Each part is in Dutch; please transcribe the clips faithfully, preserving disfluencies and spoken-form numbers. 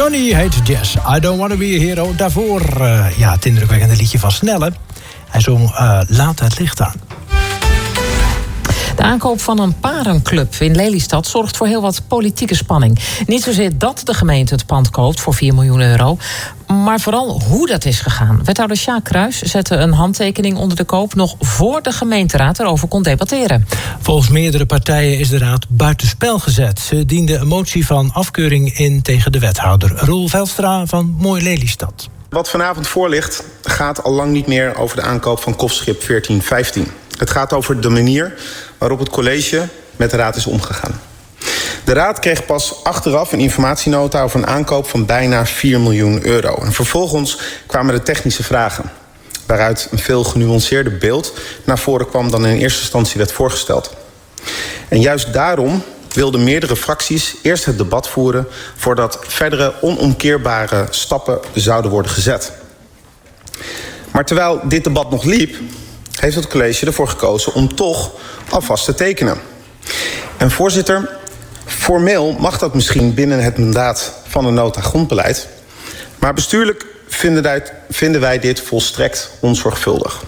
Johnny heet Jazz. I don't wanna be a hero. Daarvoor uh, ja, het indrukwekkende liedje van Snelle. Hij zong uh, Laat het licht aan. De aankoop van een parenclub in Lelystad zorgt voor heel wat politieke spanning. Niet zozeer dat de gemeente het pand koopt voor vier miljoen euro... maar vooral hoe dat is gegaan. Wethouder Sjaak Kruis zette een handtekening onder de koop... nog voor de gemeenteraad erover kon debatteren. Volgens meerdere partijen is de raad buitenspel gezet. Ze diende een motie van afkeuring in tegen de wethouder. Roel Velstra van Mooi Lelystad. Wat vanavond voor ligt gaat al lang niet meer over de aankoop van kostschip veertien vijftien. Het gaat over de manier waarop het college met de raad is omgegaan. De raad kreeg pas achteraf een informatienota over een aankoop van bijna vier miljoen euro. En vervolgens kwamen de technische vragen, waaruit een veel genuanceerder beeld naar voren kwam dan in eerste instantie werd voorgesteld. En juist daarom wilden meerdere fracties eerst het debat voeren voordat verdere onomkeerbare stappen zouden worden gezet. Maar terwijl dit debat nog liep, heeft het college ervoor gekozen om toch alvast te tekenen. En voorzitter, formeel mag dat misschien binnen het mandaat van een nota grondbeleid, maar bestuurlijk vinden wij, vinden wij dit volstrekt onzorgvuldig.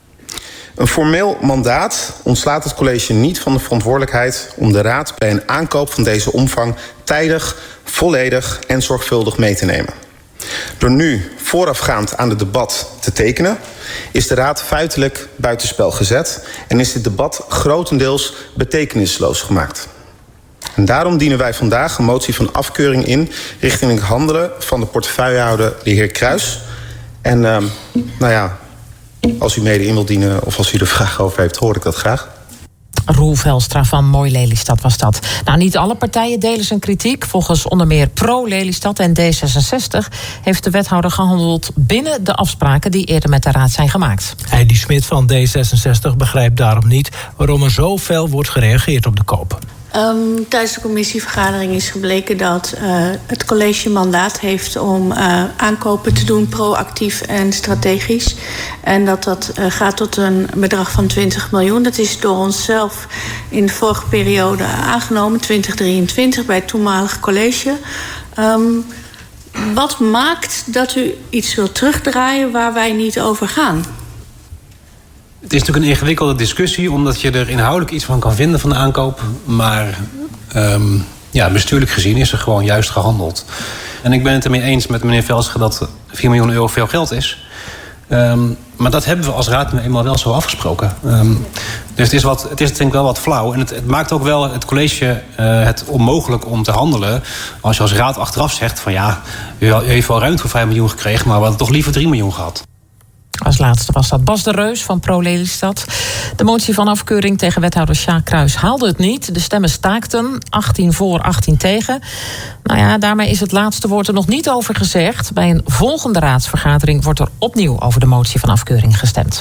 Een formeel mandaat ontslaat het college niet van de verantwoordelijkheid om de raad bij een aankoop van deze omvang tijdig, volledig en zorgvuldig mee te nemen. Door nu voorafgaand aan het debat te tekenen, is de raad feitelijk buitenspel gezet en is dit debat grotendeels betekenisloos gemaakt. En daarom dienen wij vandaag een motie van afkeuring in richting het handelen van de portefeuillehouder, de heer Kruis. En uh, nou ja, als u mede in wilt dienen of als u er vragen over heeft, hoor ik dat graag. Roel Velstra van Mooi Lelystad was dat. Nou, niet alle partijen delen zijn kritiek. Volgens onder meer Pro-Lelystad en D zesenzestig... heeft de wethouder gehandeld binnen de afspraken die eerder met de raad zijn gemaakt. Heidi Smit van D zesenzestig begrijpt daarom niet waarom er zo fel wordt gereageerd op de koop. Um, tijdens de commissievergadering is gebleken dat uh, het college mandaat heeft om uh, aankopen te doen proactief en strategisch. En dat dat uh, gaat tot een bedrag van twintig miljoen. Dat is door onszelf in de vorige periode aangenomen, twintig drieëntwintig, bij het toenmalige college. Um, wat maakt dat u iets wilt terugdraaien waar wij niet over gaan? Het is natuurlijk een ingewikkelde discussie, omdat je er inhoudelijk iets van kan vinden van de aankoop. Maar um, ja, bestuurlijk gezien is er gewoon juist gehandeld. En ik ben het ermee eens met meneer Velstra dat vier miljoen euro veel geld is. Um, maar dat hebben we als raad nu eenmaal wel zo afgesproken. Um, dus het is, wat, het is denk ik wel wat flauw. En het, het maakt ook wel het college uh, het onmogelijk om te handelen. Als je als raad achteraf zegt van ja, u heeft wel ruimte voor vijf miljoen gekregen, maar we hadden toch liever drie miljoen gehad. Als laatste was dat Bas de Reus van Pro-Lelystad. De motie van afkeuring tegen wethouder Sjaak Kruis haalde het niet. De stemmen staakten, achttien voor, achttien tegen. Nou ja, daarmee is het laatste woord er nog niet over gezegd. Bij een volgende raadsvergadering wordt er opnieuw over de motie van afkeuring gestemd.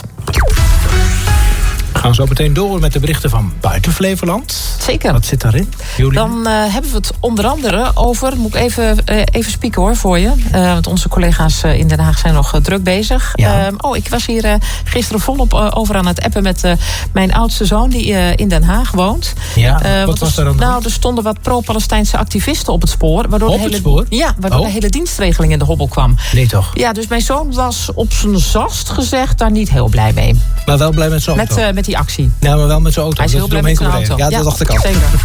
We gaan zo meteen door met de berichten van buiten Flevoland. Zeker. Wat zit daarin? Jullie? Dan uh, hebben we het onder andere over... Moet ik even, uh, even spieken hoor voor je. Uh, want onze collega's uh, in Den Haag zijn nog uh, druk bezig. Ja. Uh, oh, ik was hier uh, gisteren volop uh, over aan het appen met uh, mijn oudste zoon... die uh, in Den Haag woont. Ja, uh, wat was er dan? Nou, er stonden wat pro-Palestijnse activisten op het spoor. Waardoor Op de hele, het spoor? Ja, waardoor oh. de hele dienstregeling in de hobbel kwam. Nee toch? Ja, dus mijn zoon was op zijn zachtst gezegd daar niet heel blij mee. Maar wel blij met zijn auto? Met, uh, met die actie. Ja, maar wel met zijn auto. Hij is heel blij met zijn auto. Ja, dat ja, dacht ik al. Zeker.